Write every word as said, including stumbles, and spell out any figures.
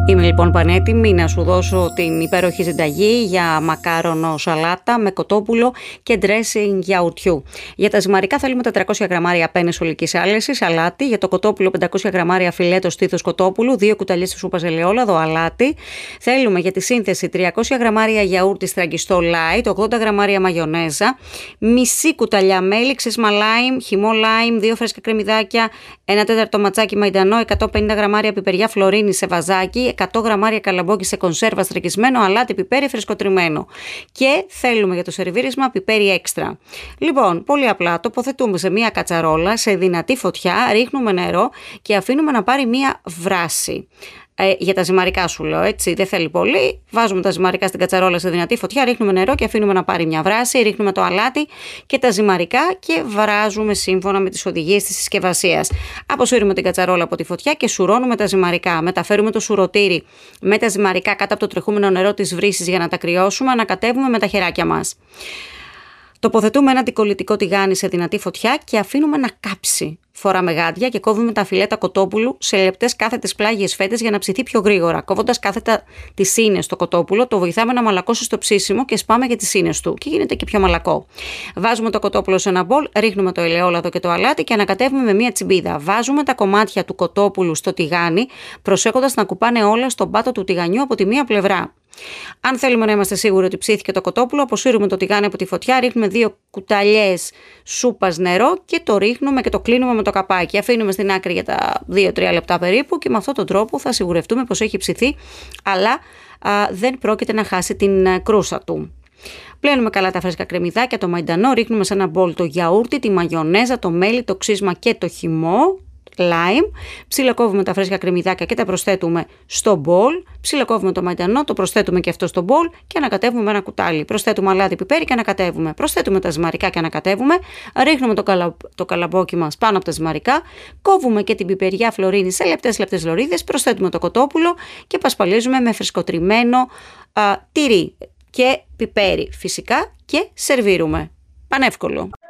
Είμαι λοιπόν πανέτοιμη να σου δώσω την υπέροχη συνταγή για μακάρονο σαλάτα με κοτόπουλο και dressing γιαουρτιού. Για τα ζυμαρικά θέλουμε τετρακόσια γραμμάρια πένες ολικής άλεσης, αλάτι. Για το κοτόπουλο πεντακόσια γραμμάρια φιλέτο στήθος κοτόπουλου, δύο κουταλιές σούπας ελαιόλαδο, αλάτι. Θέλουμε για τη σύνθεση τριακόσια γραμμάρια γιαούρτι στραγγιστό light, ογδόντα γραμμάρια μαγιονέζα, μισή κουταλιά μέλι, ξέσμα λάιμ, χυμό λάιμ, δύο φρέσκα κρεμμυδάκια, ένα τέταρτο ματσάκι μαϊντανό, εκατόν πενήντα γραμμάρια πιπεριά φλωρίνη σε βαζάκι, εκατό γραμμάρια καλαμπόκι σε κονσέρβα στραγγισμένο, αλάτι, πιπέρι φρεσκοτριμμένο. Και θέλουμε για το σερβίρισμα πιπέρι έξτρα. Λοιπόν, πολύ απλά τοποθετούμε σε μία κατσαρόλα σε δυνατή φωτιά, ρίχνουμε νερό και αφήνουμε να πάρει μία βράση. Ε, για τα ζυμαρικά σου λέω, έτσι, δεν θέλει πολύ. Βάζουμε τα ζυμαρικά στην κατσαρόλα σε δυνατή φωτιά, ρίχνουμε νερό και αφήνουμε να πάρει μια βράση. Ρίχνουμε το αλάτι και τα ζυμαρικά και βράζουμε σύμφωνα με τις οδηγίες της συσκευασίας. Αποσύρουμε την κατσαρόλα από τη φωτιά και σουρώνουμε τα ζυμαρικά. Μεταφέρουμε το σουρωτήρι με τα ζυμαρικά κάτω από το τρεχούμενο νερό της βρύσης για να τα κρυώσουμε. Ανακατεύουμε με τα χεράκια μας. Τοποθετούμε ένα αντικολλητικό τηγάνι σε δυνατή φωτιά και αφήνουμε να κάψει. Φοράμε γάντια και κόβουμε τα φιλέτα κοτόπουλου σε λεπτές κάθετες πλάγιες φέτες για να ψηθεί πιο γρήγορα. Κόβοντας κάθετα τις σύνες στο κοτόπουλο, το βοηθάμε να μαλακώσει στο ψήσιμο και σπάμε για τις σύνες του και γίνεται και πιο μαλακό. Βάζουμε το κοτόπουλο σε ένα μπολ, ρίχνουμε το ελαιόλαδο και το αλάτι και ανακατεύουμε με μία τσιμπίδα. Βάζουμε τα κομμάτια του κοτόπουλου στο τηγάνι, προσέχοντας να κουπάνε όλα στον πάτο του τηγανιού από τη μία πλευρά. Αν θέλουμε να είμαστε σίγουροι ότι ψήθηκε το κοτόπουλο, αποσύρουμε το τηγάνι από τη φωτιά, ρίχνουμε δύο κουταλιές σούπας νερό και το ρίχνουμε και το κλείνουμε με το καπάκι. Αφήνουμε στην άκρη για τα δύο με τρία λεπτά περίπου και με αυτόν τον τρόπο θα σιγουρευτούμε πως έχει ψηθεί, αλλά α, δεν πρόκειται να χάσει την α, κρούσα του. Πλένουμε καλά τα φρέσκα κρεμμυδάκια, το μαϊντανό, ρίχνουμε σε ένα μπολ το γιαούρτι, τη μαγιονέζα, το μέλι, το ξύσμα και το χυμό. Λάιμ, ψιλοκόβουμε τα φρέσκα κρεμμυδάκια και τα προσθέτουμε στο μπολ, ψιλοκόβουμε το μαϊντανό, το προσθέτουμε και αυτό στο μπολ και ανακατεύουμε με ένα κουτάλι. Προσθέτουμε αλάτι, πιπέρι και ανακατεύουμε. Προσθέτουμε τα ζυμαρικά και ανακατεύουμε. Ρίχνουμε το, καλα... το καλαμπόκι μας πάνω από τα ζυμαρικά. Κόβουμε και την πιπεριά φλωρίνη σε λεπτές λεπτές λωρίδες. Προσθέτουμε το κοτόπουλο και πασπαλίζουμε με φρεσκοτριμμένο α, τυρί και πιπέρι φυσικά και σερβίρουμε. Πανεύκολο.